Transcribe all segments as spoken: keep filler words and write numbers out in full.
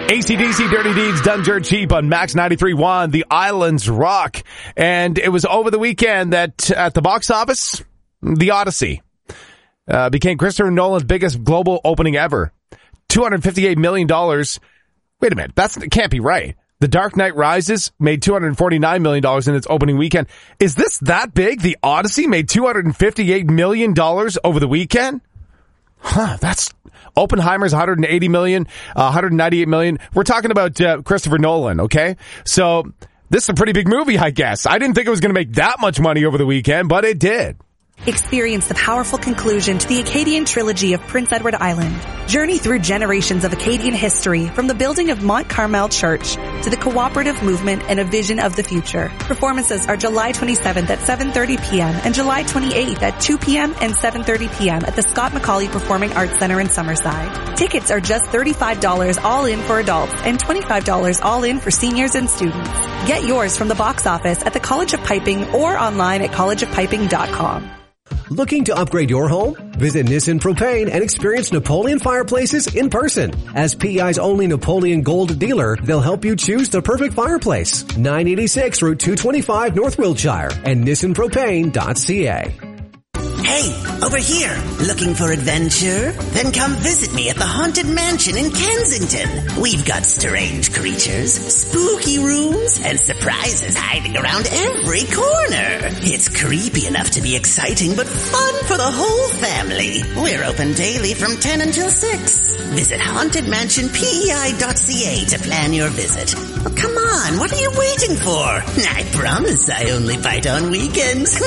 A C D C, Dirty Deeds, Done Dirt Cheap on Max ninety-three point one, The Islands Rock. And it was over the weekend that at the box office, The Odyssey uh, became Christopher Nolan's biggest global opening ever. two hundred fifty-eight million dollars. Wait a minute, that's, it can't be right. The Dark Knight Rises made two hundred forty-nine million dollars in its opening weekend. Is this that big? The Odyssey made two hundred fifty-eight million dollars over the weekend? Huh, that's... Oppenheimer's one hundred eighty million, uh, one hundred ninety-eight million. We're talking about uh, Christopher Nolan, okay? So this is a pretty big movie, I guess. I didn't think it was going to make that much money over the weekend, but it did. Experience the powerful conclusion to the Acadian trilogy of Prince Edward Island. Journey through generations of Acadian history, from the building of Mont Carmel Church to the cooperative movement and a vision of the future. Performances are July twenty-seventh at seven thirty p.m. and July twenty-eighth at two p.m. and seven thirty p.m. at the Scott McCauley Performing Arts Center in Summerside. Tickets are just thirty-five dollars all in for adults and twenty-five dollars all in for seniors and students. Get yours from the box office at the College of Piping or online at college of piping dot com. Looking to upgrade your home? Visit Nissan Propane and experience Napoleon Fireplaces in person. As P E I's only Napoleon Gold dealer, they'll help you choose the perfect fireplace. nine eighty-six Route two twenty-five, North Wiltshire, and nissan propane dot c a. Hey, over here. Looking for adventure? Then come visit me at the Haunted Mansion in Kensington. We've got strange creatures, spooky rooms, and surprises hiding around every corner. It's creepy enough to be exciting, but fun for the whole family. We're open daily from ten until six. Visit haunted mansion p e i dot c a to plan your visit. Oh, come on, what are you waiting for? I promise I only bite on weekends.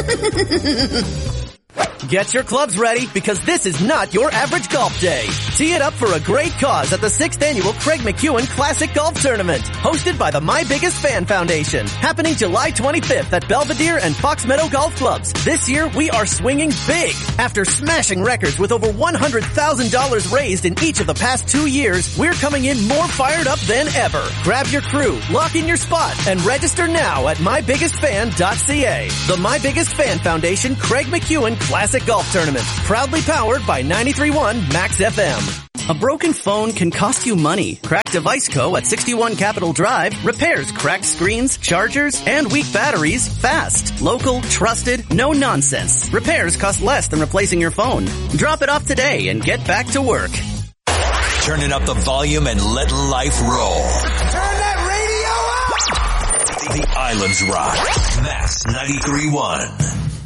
Get your clubs ready, because this is not your average golf day. Tee it up for a great cause at the sixth Annual Craig McEwen Classic Golf Tournament, hosted by the My Biggest Fan Foundation, happening July twenty-fifth at Belvedere and Fox Meadow Golf Clubs. This year, we are swinging big. After smashing records with over one hundred thousand dollars raised in each of the past two years, we're coming in more fired up than ever. Grab your crew, lock in your spot, and register now at my biggest fan dot c a. The My Biggest Fan Foundation Craig McEwen Classic Golf Tournament, proudly powered by ninety-three point one Max F M. A broken phone can cost you money. Cracked Device Co. at sixty-one Capitol Drive repairs cracked screens, chargers, and weak batteries fast. Local, trusted, no nonsense. Repairs cost less than replacing your phone. Drop it off today and get back to work. Turning up the volume and let life roll. Turn that radio up! The Islands Rock. Max ninety-three point one.